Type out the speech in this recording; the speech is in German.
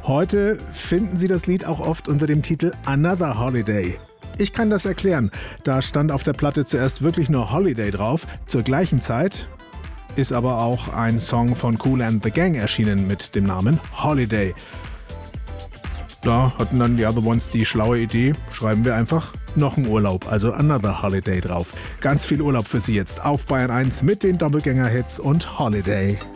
Heute finden Sie das Lied auch oft unter dem Titel Another Holiday. Ich kann das erklären. Da stand auf der Platte zuerst wirklich nur Holiday drauf. Zur gleichen Zeit ist aber auch ein Song von Kool and the Gang erschienen mit dem Namen Holiday. Da hatten dann die Other Ones die schlaue Idee, schreiben wir einfach noch einen Urlaub, also Another Holiday drauf. Ganz viel Urlaub für Sie jetzt auf Bayern 1 mit den Doppelgänger-Hits und Holiday.